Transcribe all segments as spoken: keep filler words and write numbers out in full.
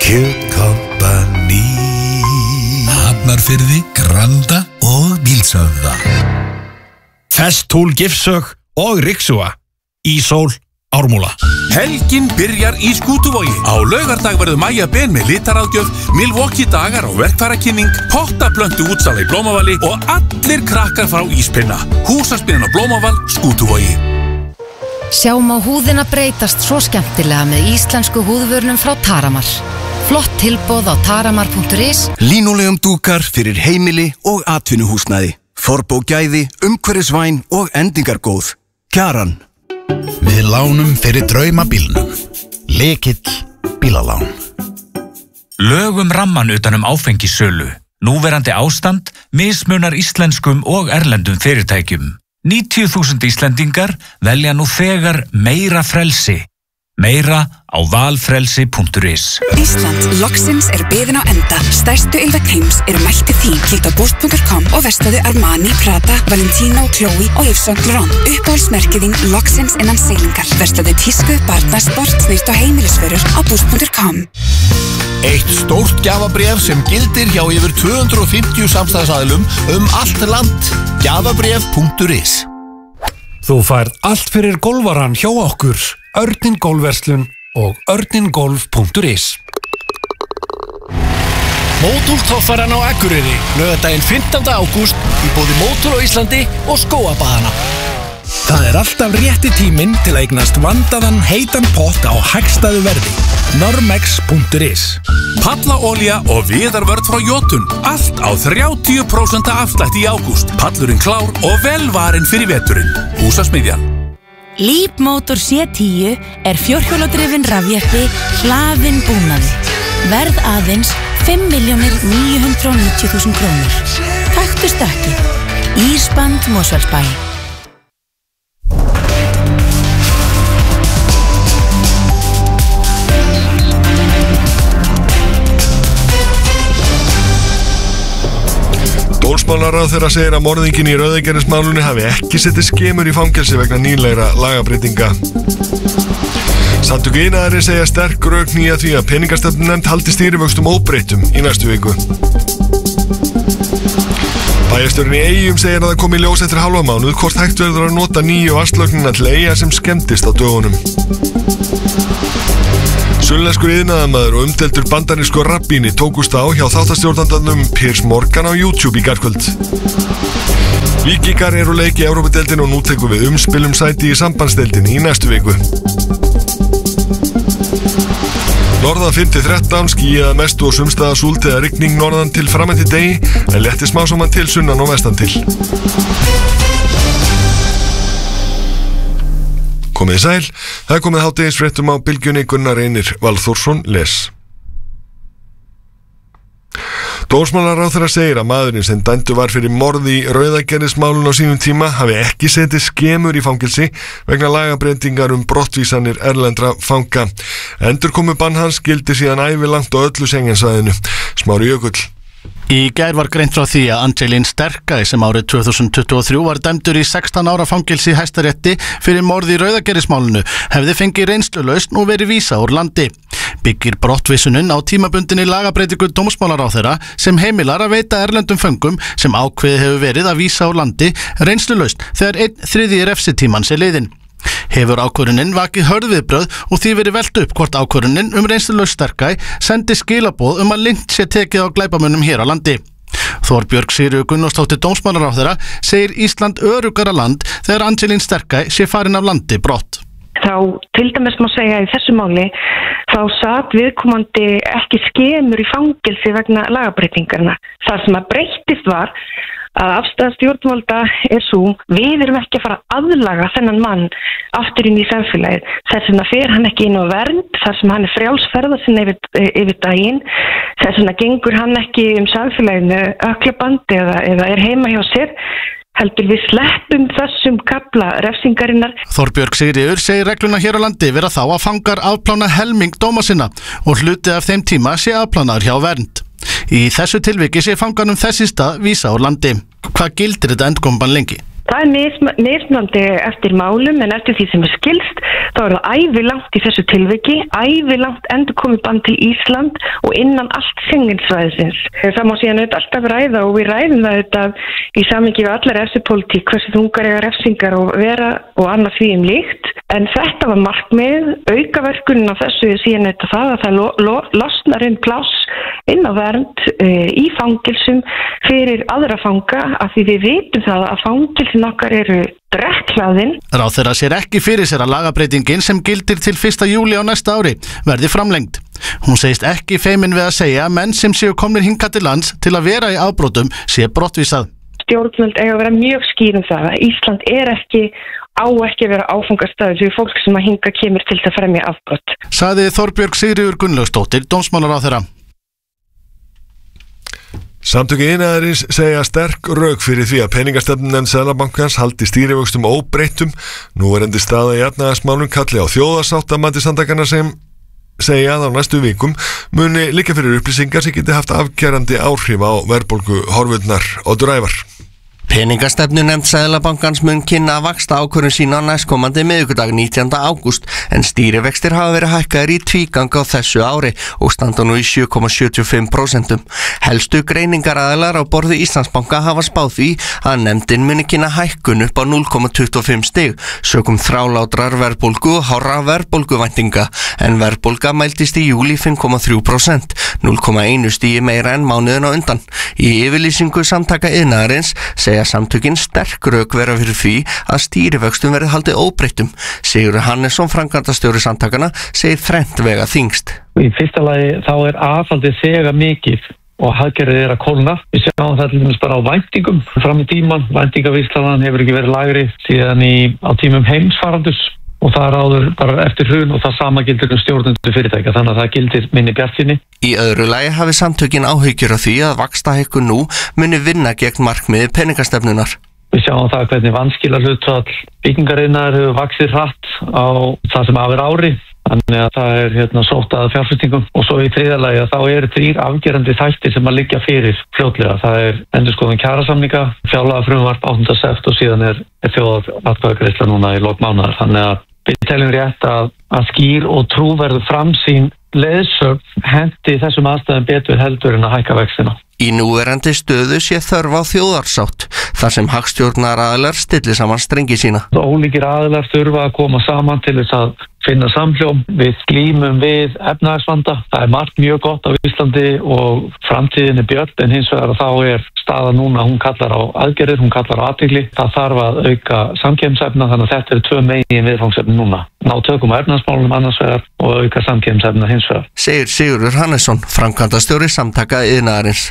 Kjötkompani, Hafnarfirði, Granda og Bílsöfða. Festool, Gifsög og Rixua. Ísól, Ármúla. Helgin byrjar í Skútuvogi. Á laugardag verður Maja Ben með litaraðgjöf, Milwaukee dagar og verkfærakynning, pottaplöntu útsala í Blómavalli og allir krakkar frá Íspinna. Húsaspinnin á Blómaval, Skútuvogi. Sjáum á húðina breytast svo skemmtilega með íslensku húðvörnum frá Taramar. Flott tilboð á taramar punktur is. Línulegum dúkar fyrir heimili og atvinnuhúsnæði. Forbógæði, umhverfisvæn og endingargóð. Kjaran. Við lánum fyrir draumabílnum. Lykill bílalán. Lögum ramman utan um áfengissölu. Núverandi ástand mismunar íslenskum og erlendum fyrirtækjum. níutíu þúsund Íslendingar velja nú þegar meira frelsi. Meira á valfrelsi punktur is. Ísland, loksins er biðin á enda. Stærstu ylvegn heims eru mætti þín. Kíkt á boost punktur com og verslaðu Armani, Prada, Valentino, Chloe og Yves Saint Laurent. Uppáhaldsmerkið þín loksins innan seilingar. Verslaðu tísku, barna, sport, snýrt og heimilisvörur á boost punktur com. Eitt stórt gjafabréf sem gildir hjá yfir tvö hundruð og fimmtíu samstæðsaðilum um allt land. gjafabréf punktur is. Þú færð allt fyrir golfaran hjá okkur, Örnin Golfverslun og örningolf punktur is. Mótúltoffaran á Akureyri, laugardaginn fimmtánda ágúst í boði Mótúl á Íslandi og skóabadana. Það er alltaf rétti tíminn til að eignast vandaðan heitan pott á hagstæðu verði. normex punktur is. Pallaolía og viðarvörn frá Jotun. Allt á þrjátíu prósent afslætti í ágúst. Pallurinn klár og velvarinn fyrir veturinn. Húsasmiðjan. Leapmotor C tíu er fjórhjóladrifinn rafjeppi hlaðinn búnaði. Verð aðeins fimm milljónir níu hundruð og níutíu þúsund krónur. Taktu stökki. Ísband Mosfellsbæ. Dómsmálaráðherra segir að morðinginn í Rauðagerðismálinu hafi ekki setið skemur í fangelsi vegna nýlegra lagabreytinga. Samtök iðnaðarins segja sterk rök knýja því að peningastefnunefnd haldi stýrivöxtum óbreyttum í næstu viku. Bæjarstjórinn í Eyjum segir að það komi í ljós eftir hálfa mánuð hvort hægt verður að nota nýju vatnslögnina til Eyja sem skemmdist á dögunum. Sunnlenskur iðnaðarmaður og umdeildur bandarískur rabbíni tókust á hjá þáttastjórnandanum Piers Morgan á YouTube í gærkvöld. Víkingar eru leik í Evrópudeildinni og nú tekur við umspilum sæti í sambandsdeildinni í næstu viku. Norðan fimm til þrettán, skýjað að mestu og sumstaða súld eða rigning norðan til frameftir degi, en léttir smásaman til sunnan og vestan til. Komið sæl, það er komið hádegisfréttum á bylgjunni. Gunnar Reynir Valþórsson les. Dómsmálaráðherra segir að maðurinn sem dæmdur var fyrir morð í Rauðagerðismálinu á sínum tíma hafi ekki setið skemur í fangelsi vegna lagabreytingar um brottvísanir erlendra fanga. Endurkomubann hans gildir síðan ævilangt á öllu Schengensvæðinu. Smári Jökull. Í gær var greint frá því að Angelín Sterkæ sem árið tvö þúsund tuttugu og þrjú var dæmdur í sextán ára fangelsi í Hæstarétti fyrir morð í Rauðagerðismálinu hefði fengið reynslulausn og verið vísað úr landi. Byggir brottvísunin á tímabundinni lagabreytingu dómsmálaráðherra sem heimilar að veita erlendum föngum sem ákveðið hefur verið að vísa úr landi reynslulausn þegar einn þriðji refsitímans er liðinn. Hefur ákvörðunin vakið hörð viðbrögð og því verið velt upp hvort ákvörðunin um reynslulaus Sterkæ sendi skilaboð um að lengt sé tekið á glæpamönnum hér á landi. Þorbjörg Sigríður Gunnarsdóttir dómsmálaráðherra segir Ísland öruggara land þegar Angelín Sterkæ sé farin af landi brott. Þá til dæmis má segja í þessu máli þá satt viðkomandi ekki skemur í fangelsi vegna lagabreytingarna. Það sem að breyttist var að afstæða stjórnvalda er svo, við erum ekki að fara að aðlaga þennan mann aftur inn í samfélagið. Þess vegna fer hann ekki inn á vernd, þar sem hann er frjálsferða sinna yfir, yfir daginn. Þess vegna gengur hann ekki um samfélaginu öklabandi eða, eða er heima hjá sér. Heldur við sleppum þessum kafla refsingarinnar. Þorbjörg Sigríður segir regluna hér á landi vera þá að fangar afplána helming dóma sinna og hluti af þeim tíma sé afplánaður hjá vernd. Í þessu tilviki sé fanganum þessi stað vísa úr landi. Hvað gildir þetta endurkomubann lengi? Það er mism- mismunandi eftir málum en eftir því sem er skilst þá er það ævilangt í þessu tilviki, ævilangt endurkomið bann til Ísland og innan allt Schengen-svæðisins. Það má síðan auðvitað alltaf ræða og við ræðum það auðvitað í samhengi við allar refsipólitík, hversu þungar eiga refsingar og vera og annað því um líkt. En þetta var markmið, aukaverkunin af þessu er síðan auðvitað það að það lo- lo- losnar inn pláss inn á vernd uh, í fangilsum fyrir aðra fanga af því við vitum það að fangilsin okkar eru drekklaðinn. Ráðherra sér ekki fyrir sér að lagabreitingin sem gildir til fyrsta júlí á næsta ári verði framlengd. Hún segist ekki feimin við að segja að menn sem séu komnir hingað til lands til að vera í afbrotum sé brottvísað. Stjórnvöld eiga að vera mjög skýr um það að Ísland er ekki á ekki að vera áfangastaður fyrir fólk sem að hinga kemur til að fremja afbrot. Sagði Þorbjörg Sigríður Gunnlaugsdóttir, dómsmálaráðherra. Samtök iðnaðarins segja sterk rök fyrir því að peningastefnunefnd Seðlabankans haldi stýrivöxtum óbreyttum. Núverandi staða í efnahagsmálum kalli á þjóðarsátt að mati samtakanna sem segja að á næstu vikum muni liggja fyrir upplýsingar sem geti haft afgerandi áhrif á verðbólgu horfurnar og dræfar. Peningastefnunefnd Seðlabankans mun kynna að vaxta ákvörðun sína á næstkomandi miðvikudag nítjánda ágúst en stýrivextir hafa verið hækkaðir í tvígang á þessu ári og standa nú í sjö komma sjötíu og fimm prósent. Helstu greiningaraðilar á borði Íslandsbanka hafa spáð því að nefndin muni kynna hækkun upp á núll komma tuttugu og fimm stig sökum þrálátrar verðbólgu og hárra verðbólguvæntinga en verðbólga mældist í júlí fimm komma þrjú prósent, núll komma eitt stigi meira en mánuðin á undan. Í yfirlýsingu samtaka iðnaðarins segja samtökin sterk rök vera fyrir því að stýrivöxtum verið haldið óbreyttum. Sigurður Hannesson, framkvæmdastjóri samtakana, segir þrennt vega þyngst. Í fyrsta lagi þá er aðhaldið þegar mikið og hagkerfið er að kólna. Við sjáum það til dæmis bara á væntingum fram í tíman. Væntingavísitalan hefur ekki verið lægri síðan í, á tímum heimsfaraldurs og það er áður bara eftir hrun og það sama gildir um stjórnendur fyrirtækja, þannig að það gildir minni bjartsýni. Í öðru lagi hafi samtökin áhyggjur af því að vaxtahækkun nú muni vinna gegn markmiði peningastefnunar. Við sjáum það hvernig vanskilahlutfall byggingariðnaðar hefur vaxið hratt á það sem af er ári, þannig að það er hérna sótt að fjárfestingum og svo í þriðja lagi að þá eru þrír afgerandi þættir sem að liggja fyrir fljótlega. Það er endurskoðun kjarasamninga, fjárlagafrumvarp áttunda september og síðan er, er þjóðaratkvæðagreiðsla núna í lok mánaðar. Þannig að við teljum rétt að, að skýr og trúverðu framsýn leiðsögn henti þessum aðstæðum betur heldur en að hækka vextina. Í núverandi stöðu sé þörf á þjóðarsátt, þar sem hagstjórnaraðilar stilli saman strengi sína. Ólíkir aðilar þurfa að koma saman til þess að finna samhljóm. Við glímum við efnahagsvanda. Það er margt mjög gott á Íslandi og framtíðin er björt, en hins vegar þá er staða núna, hún kallar á aðgerðir, hún kallar á athygli. Það þarf að auka samkeppnisefna, þannig að þetta eru tvö megin viðfangsefni núna. Ná tökum á efnahagsmálunum annars vegar og auka samkeppnisefna hins vegar. Segir Sigurður Hannesson, framkvæmdastjóri samtaka iðnaðarins.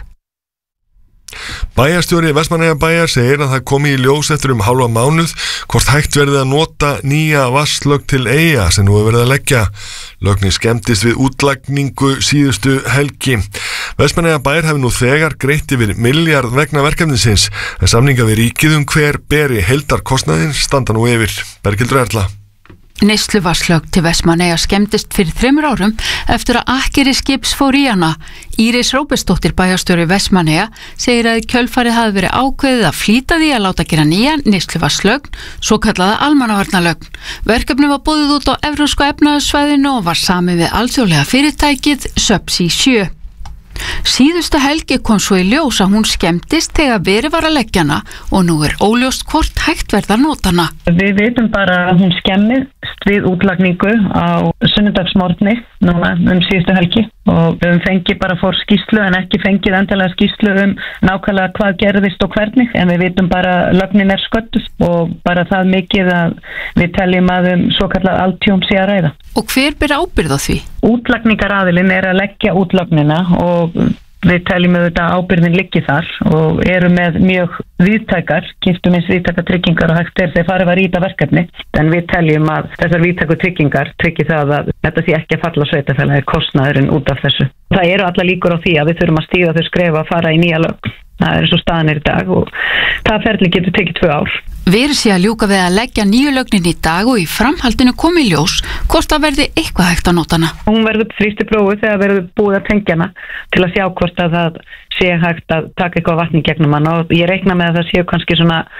Bæjarstjóri Vestmannaeyjabæjar segir að það komi í ljós eftir um hálfa mánuð hvort hægt verði að nota nýja vatnslögn til Eyja sem nú er verið að leggja. Lögnin skemmtist við útlagningu síðustu helgi. Vestmannaeyjabæjar hefur nú þegar greitt yfir milljarð vegna verkefnisins en samninga við ríkið um hver beri heildarkostnaðinn standa nú yfir. Berghildur Erla. Neysluvatnslögn til Vestmannaeyja skemmtist fyrir þremur árum eftir að akkeri skips fór í hana. Íris Róbertsdóttir, bæjarstjóri Vestmannaeyja, segir að í kjölfarið hafi verið ákveðið að flýta því að láta gera nýja neysluvatnslögn, svo kallaða almannavarnalögn. Verkefni var boðið út á evrópska efnahagssvæðinu og var samið við alþjóðlega fyrirtækið Subsea sjö. Síðustu helgi kom svo í ljós að hún skemmtist þegar verið var að leggja hana og nú er óljóst hvort hægt verða að nota hana. Við veitum bara að hún skemmist við útlagningu á sunnudagsmorgni núna um síðustu helgi og við höfum fengið bara fór skýrslu en ekki fengið endilega skýrslu um nákvæmlega hvað gerðist og hvernig, en við veitum bara að lögnin er sköttuð og bara það mikið að við teljum að um svo kallað altjón sé að ræða. Og hver ber ábyrgð á því? Útlagningaraðilinn er að leggja útlagnina og við teljum auðvitað ábyrgðin liggi þar og eru með mjög víðtækar, kynnstum eins víðtækar tryggingar og hægt er þegar farið var í þetta verkefni, en við teljum að þessar víðtæku tryggingar tryggi það að þetta sé ekki að falla sveitarfélagi kostnaðurinn út af þessu. Það eru alla líkur á því að við þurfum að stíga þau skref að fara í nýja lögn. Það er svo staðan í dag og það ferli getur tekið tvö ár. Verið sé að ljúka við að leggja nýju lögnin í dag og í framhaldinu komi í ljós hvort það verði eitthvað hægt að nota hana. Hún verður þrýstiprófið þegar verður búið að tengja hana til að sjá hvort að það sé hægt að taka eitthvað vatn í gegnum hana og ég reikna með að það séu kannski svona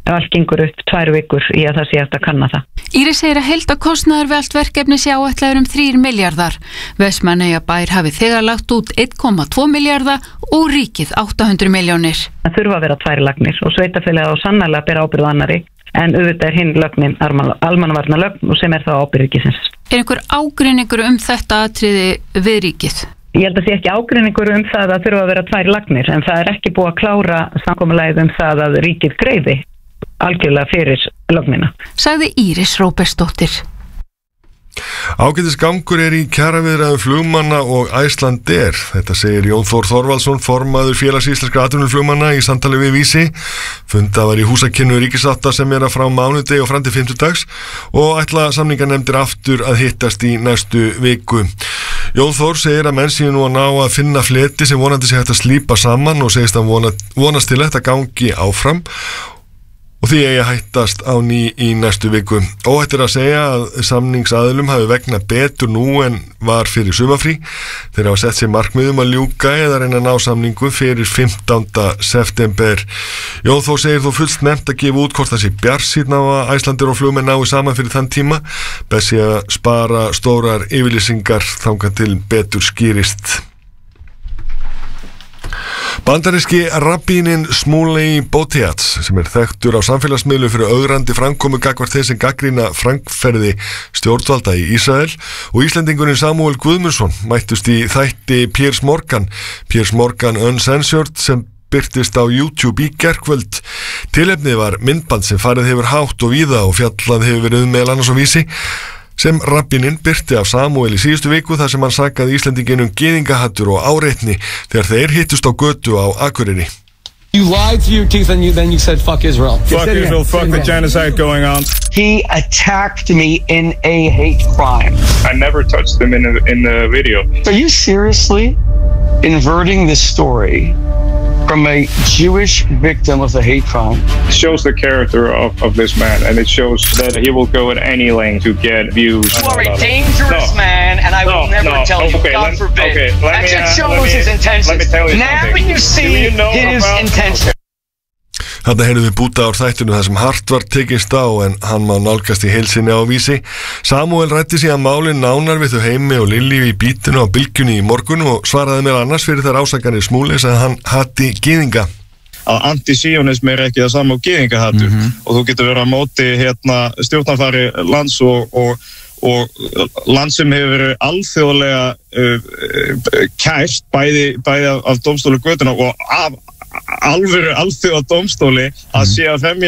allt gengur upp tvær vikur í að það sé hægt að kanna það. Íris segir að heildarkostnaður við allt verkefni sé áætlaður um þrír milljarðar. Vestmannaeyjabær hafi þegar lagt út einn komma tvo milljarða og ríkið átta hundruð milljónir. Það þurfa að vera tvær lagnir og sveitarfélagið á sannarlega að bera ábyrgð á annarri, en auðvitað er hinn lögnin almannavarnalögn og sem er þá ábyrgð ríkisins. Er einhver ágreiningur um þetta atriði við ríkið? Ég held að sé ekki ágreiningur um það að þurfa að vera tvær lagnir, en það er ekki búið að klára samkomulagið um það að ríkið greiði algjörlega fyrir lögnina. Sagði Íris Róbertsdóttir. Ágætis gangur er í kjaraviðræðum flugmanna og Icelandair. Þetta segir Jón Þór Þorvaldsson, formaður Félags íslenskra atvinnuflugmanna í samtali við Vísi. Fundað var í húsakynnu ríkisátta sem er að frá mánudegi og fram til fimmtudags og ætla samninganefndir aftur að hittast í næstu viku. Jón Þór segir að menn séu nú að ná að finna fleti sem vonandi sé hægt að slípa saman og segist að vona, vonast til þetta gangi áfram og því eigi að hættast á ný í næstu viku. Óhætt er að segja að samningsaðilum hafi vegna betur nú en var fyrir sumarfrí. Þeir hafa sett sér markmiðum að ljúka eða reyna að ná samningu fyrir fimmtánda september. Jón Þór segir þó fullt nefnt að gefa út hvort það sé bjarsýnn á að Icelandair og flugmenn nái saman fyrir þann tíma. Best sé að spara stórar yfirlýsingar þangað til betur skýrist. Bandaríski rabbínin Shmuley Boteats sem er þekktur á samfélagsmiðlum fyrir ögrandi framkomu gagnvart þeir sem gagnrýna framferði stjórnvalda í Ísrael og Íslendingurinn Samúel Guðmundsson mættust í þætti Piers Morgan Piers Morgan Uncensored sem birtist á YouTube í gærkvöld. Tilefnið var myndband sem farið hefur hátt og víða og fjallað hefur verið meðal annars á Vísi sem rabbininn birti af Samúel í síðustu viku þar sem hann sakaði Íslendinginn um gyðingahattur og áreitni þegar þeir hittust á götu á Akureyri. You lied to your teeth and you, then you said fuck Israel. Fuck Israel, fuck the genocide going on. He attacked me in a hate crime. I never touched him in the, in the video. Are you seriously inverting this story from a Jewish victim of a hate crime? It shows the character of, of this man, and it shows that he will go at any length to get views. You are a dangerous no. man, and I no, will never no. tell you, okay, God let, forbid. Okay, let me, That uh, shows let me, his intentions. Let me tell you now something. you see you know his about, intentions. Þarna heyrðum við búta ár þættinu þar sem hart var tekist á en hann má nálgast í heilsinni á Vísi. Samúel rætti síðan málin nánar við þau Heimi og Lilju í bítinu á Bylgjunni í morgun og svaraði mér annars fyrir þær ásakanir Shmuley að hann hati gyðinga. Að antisíonismi er ekki það sama og gyðingahattur mm -hmm. og þú getur verið á móti hérna, stjórnarfari lands og, og, og land sem hefur verið alþjóðlega uh, kært bæði, bæði af, af dómstóli götuna og af alvöru alþjóða dómstóli að sé að fremja